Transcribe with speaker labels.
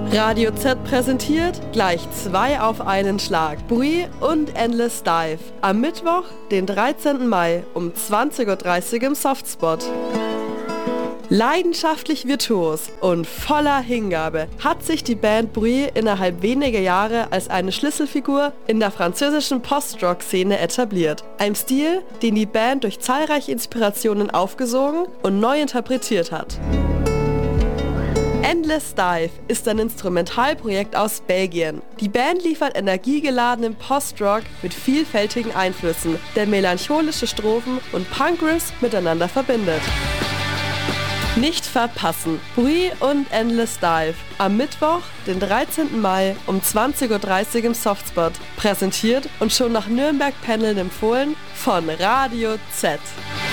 Speaker 1: Radio Z präsentiert gleich 2 auf einen Schlag. Bruit und Endless Dive. Am Mittwoch, den 13. Mai um 20.30 Uhr im Softspot. Leidenschaftlich virtuos und voller Hingabe hat sich die Band Bruit innerhalb weniger Jahre als eine Schlüsselfigur in der französischen Post-Rock-Szene etabliert. Ein Stil, den die Band durch zahlreiche Inspirationen aufgesogen und neu interpretiert hat. Endless Dive ist ein Instrumentalprojekt aus Belgien. Die Band liefert energiegeladenen Post-Rock mit vielfältigen Einflüssen, der melancholische Strophen und Punk-Riffs miteinander verbindet. Nicht verpassen! Bruit und Endless Dive. Am Mittwoch, den 13. Mai um 20.30 Uhr im Softspot. Präsentiert und schon nach Nürnberg pendeln empfohlen von Radio Z.